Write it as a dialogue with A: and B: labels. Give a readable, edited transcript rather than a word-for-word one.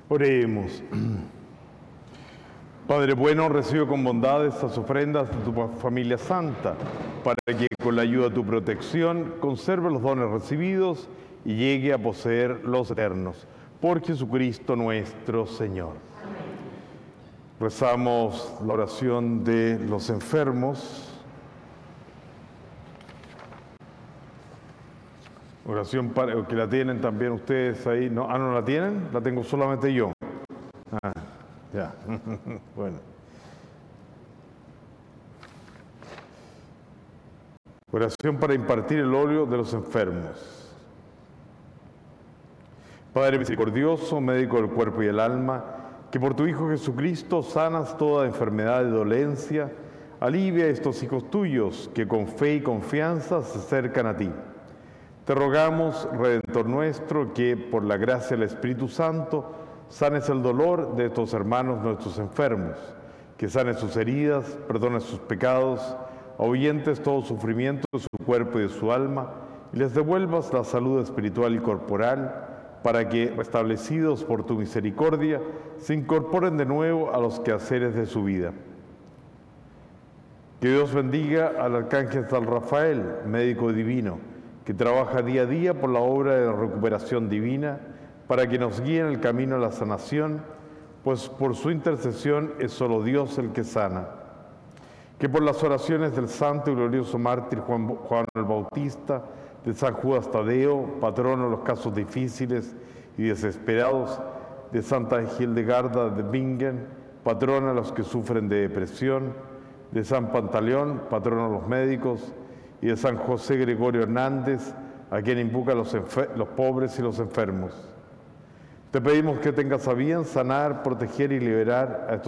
A: Oremos. Padre bueno, recibe con bondad estas ofrendas de tu familia santa, para que con la ayuda de tu protección conserve los dones recibidos y llegue a poseer los eternos. Por Jesucristo nuestro Señor. Amén. Rezamos la oración de los enfermos. Oración para que la tienen también ustedes ahí. ¿No? ¿No la tienen? La tengo solamente yo. Ya. Bueno. Oración para impartir el óleo de los enfermos. Padre misericordioso, médico del cuerpo y el alma, que por tu Hijo Jesucristo sanas toda enfermedad y dolencia, alivia a estos hijos tuyos que con fe y confianza se acercan a ti. Te rogamos, Redentor nuestro, que por la gracia del Espíritu Santo sanes el dolor de estos hermanos nuestros enfermos, que sanes sus heridas, perdones sus pecados, ahuyentes todo sufrimiento de su cuerpo y de su alma, y les devuelvas la salud espiritual y corporal, para que, restablecidos por tu misericordia, se incorporen de nuevo a los quehaceres de su vida. Que Dios bendiga al arcángel San Rafael, médico divino, que trabaja día a día por la obra de la recuperación divina, para que nos guíe en el camino a la sanación, pues por su intercesión es solo Dios el que sana. Que por las oraciones del santo y glorioso mártir Juan el Bautista, de San Judas Tadeo, patrono de los casos difíciles y desesperados, de Santa Hildegarda de Bingen, patrona de los que sufren de depresión, de San Pantaleón, patrono de los médicos, y de San José Gregorio Hernández, a quien invocan los pobres y los enfermos. Te pedimos que tengas a bien sanar, proteger y liberar a estos